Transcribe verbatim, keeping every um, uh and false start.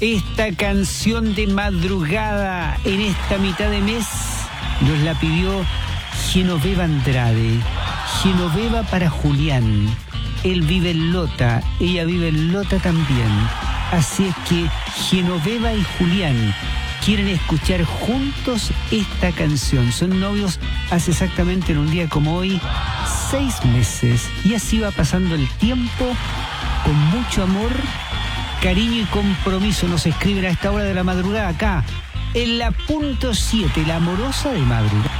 Esta canción de madrugada en esta mitad de mes nos la pidió Genoveva Andrade. Genoveva para Julián. Él vive en Lota, ella vive en Lota también. Así es que Genoveva y Julián quieren escuchar juntos esta canción. Son novios hace exactamente en un día como hoy, seis meses. Y así va pasando el tiempo con mucho amor, cariño y compromiso. Nos escriben a esta hora de la madrugada acá, en la punto siete, la amorosa de madrugada.